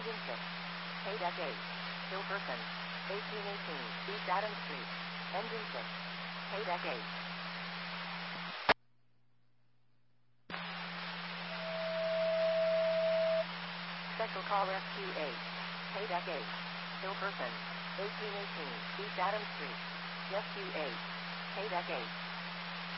Engine 6. Haydeck 8. Hill Person. 1818 East Adams Street. Engine 6. Haydeck 8. Special call SQ8. Haydeck 8. Hill Person. 1818 East Adams Street. SQ8. Haydeck 8.